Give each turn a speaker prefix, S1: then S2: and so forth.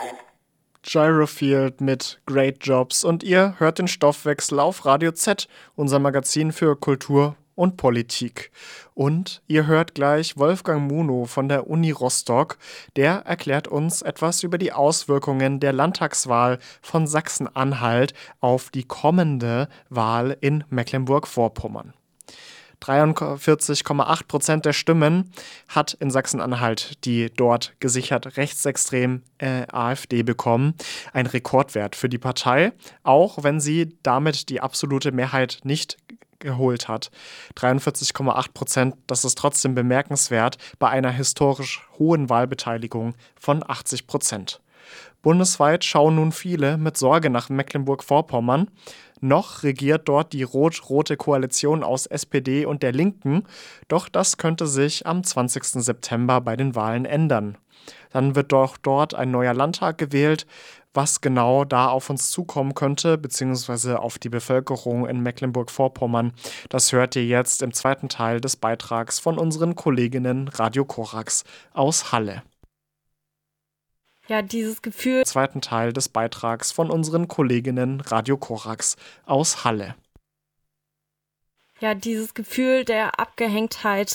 S1: Gyrofield mit Great Jobs und ihr hört den Stoffwechsel auf Radio Z, unser Magazin für Kultur und Politik. Und ihr hört gleich Wolfgang Munow von der Uni Rostock. Der erklärt uns etwas über die Auswirkungen der Landtagswahl von Sachsen-Anhalt auf die kommende Wahl in Mecklenburg-Vorpommern. 43,8% der Stimmen hat in Sachsen-Anhalt die dort gesichert rechtsextrem AfD bekommen. Ein Rekordwert für die Partei, auch wenn sie damit die absolute Mehrheit nicht geholt hat. 43,8%, das ist trotzdem bemerkenswert bei einer historisch hohen Wahlbeteiligung von 80%. Bundesweit schauen nun viele mit Sorge nach Mecklenburg-Vorpommern. Noch regiert dort die rot-rote Koalition aus SPD und der Linken, doch das könnte sich am 20. September bei den Wahlen ändern. Dann wird doch dort ein neuer Landtag gewählt. Was genau da auf uns zukommen könnte, beziehungsweise auf die Bevölkerung in Mecklenburg-Vorpommern, das hört ihr jetzt im zweiten Teil des Beitrags von unseren Kolleginnen Radio Korax aus Halle.
S2: Ja, dieses Gefühl.
S1: Zweiten Teil des Beitrags von unseren Kolleginnen Radio Korax aus Halle.
S2: Ja, dieses Gefühl der Abgehängtheit